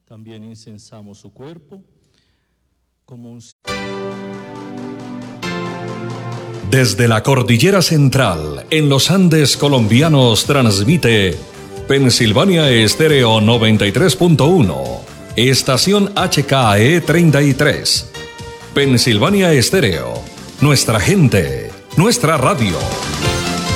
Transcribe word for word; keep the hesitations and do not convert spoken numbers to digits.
También incensamos su cuerpo como un... Desde la Cordillera Central, en los Andes colombianos, transmite Pensilvania Estéreo noventa y tres punto uno, estación H K E treinta y tres. Pensilvania Estéreo, nuestra gente, nuestra radio.